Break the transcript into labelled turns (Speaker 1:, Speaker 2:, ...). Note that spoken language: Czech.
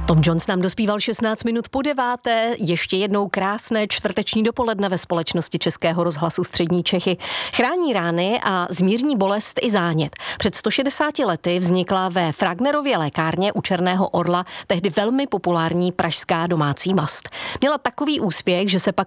Speaker 1: Tom Jones nám dospíval 16 minut po 9. Ještě jednou krásné čtvrteční dopoledne ve společnosti Českého rozhlasu Střední Čechy. Chrání rány a zmírní bolest i zánět. Před 160 lety vznikla ve Fragnerově lékárně u Černého Orla tehdy velmi populární pražská domácí mast. Měla takový úspěch, že se pak